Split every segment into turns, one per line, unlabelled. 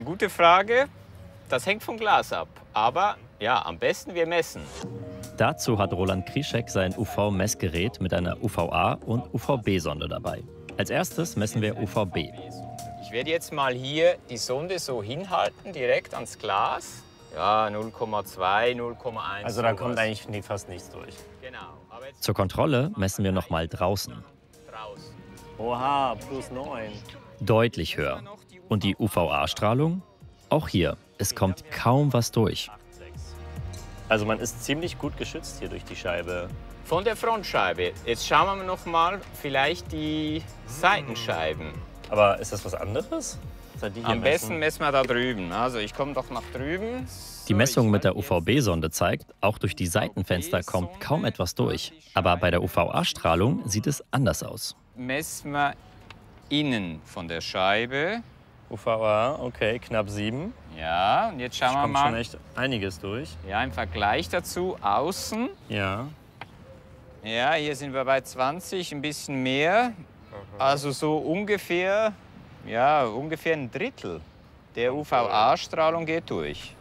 Gute Frage. Das hängt vom Glas ab. Aber ja, am besten wir messen.
Dazu hat Roland Krischek sein UV-Messgerät mit einer UVA- und UVB-Sonde dabei. Als erstes messen wir UVB.
Ich werde jetzt mal hier die Sonde so hinhalten, direkt ans Glas. Ja, 0,2, 0,1.
Also da kommt eigentlich fast nichts durch.
Genau. Aber jetzt
Zur Kontrolle messen wir nochmal draußen.
draußen.
Oha, +9.
Deutlich höher. Und die UVA-Strahlung? Auch hier, es kommt kaum was durch.
Also man ist ziemlich gut geschützt hier durch die Scheibe.
Von der Frontscheibe. Jetzt schauen wir noch mal vielleicht die Seitenscheiben.
Aber ist das was anderes? Seit die hier
Am besten
messen?
messen wir da drüben. Also ich komme doch nach drüben.
Die Messung mit der UVB-Sonde zeigt, auch durch die Seitenfenster kommt kaum etwas durch. Aber bei der UVA-Strahlung sieht es anders aus.
Messen wir innen von der Scheibe.
UVA, okay, knapp 7.
Ja, und jetzt schauen wir
Kommt schon
mal.
echt einiges durch.
Ja, im Vergleich dazu außen.
Ja.
Ja, hier sind wir bei 20, ein bisschen mehr. Also so ungefähr, ja, ungefähr ein Drittel der UVA-Strahlung geht durch.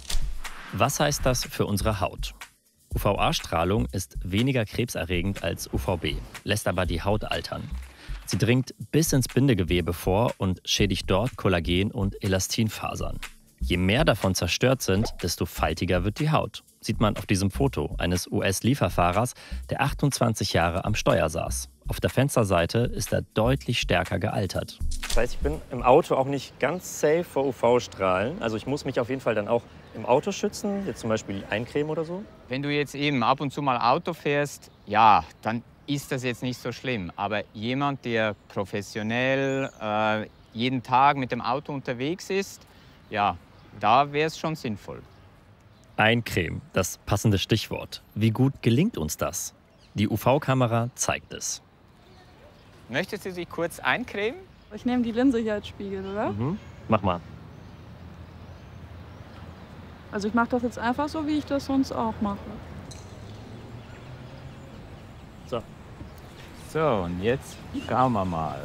Was heißt das für unsere Haut? UVA-Strahlung ist weniger krebserregend als UVB, lässt aber die Haut altern. Sie dringt bis ins Bindegewebe vor und schädigt dort Kollagen- und Elastinfasern. Je mehr davon zerstört sind, desto faltiger wird die Haut. Sieht man auf diesem Foto eines US-Lieferfahrers, der 28 Jahre am Steuer saß. Auf der Fensterseite ist er deutlich stärker gealtert.
Das heißt, ich bin im Auto auch nicht ganz safe vor UV-Strahlen. Also ich muss mich auf jeden Fall dann auch im Auto schützen, jetzt zum Beispiel eincremen oder so.
Wenn du jetzt eben ab und zu mal Auto fährst, ja, dann ist das jetzt nicht so schlimm. Aber jemand, der professionell jeden Tag mit dem Auto unterwegs ist, ja, da wäre es schon sinnvoll.
Eincremen, das passende Stichwort. Wie gut gelingt uns das? Die UV-Kamera zeigt es.
Möchtest du dich kurz eincremen?
Ich nehme die Linse hier als Spiegel, oder?
Mach mal.
Also ich mache das jetzt einfach so, wie ich das sonst auch mache.
So.
So, und jetzt schauen wir mal.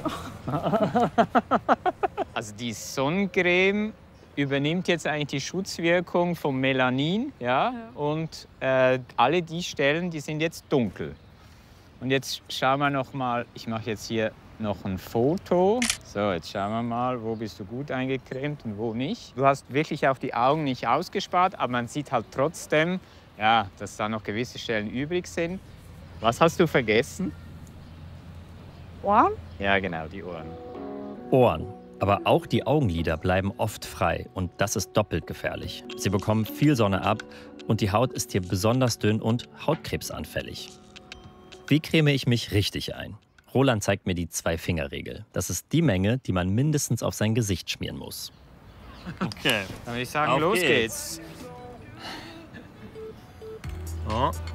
Also die Sonnencreme übernimmt jetzt eigentlich die Schutzwirkung vom Melanin, ja? Und alle die Stellen, die sind jetzt dunkel. Und jetzt schauen wir noch mal, ich mache jetzt hier noch ein Foto. So, jetzt schauen wir mal, wo bist du gut eingecremt und wo nicht. Du hast wirklich auch die Augen nicht ausgespart, aber man sieht halt trotzdem, ja, dass da noch gewisse Stellen übrig sind. Was hast du vergessen?
Ohren?
Ja, genau, die Ohren.
Ohren. Aber auch die Augenlider bleiben oft frei und das ist doppelt gefährlich. Sie bekommen viel Sonne ab und die Haut ist hier besonders dünn und hautkrebsanfällig. Wie creme ich mich richtig ein? Roland zeigt mir die Zwei-Finger-Regel. Das ist die Menge, die man mindestens auf sein Gesicht schmieren muss.
Okay.
Dann würde ich sagen,
Auf
los
geht's.
geht's.
Oh.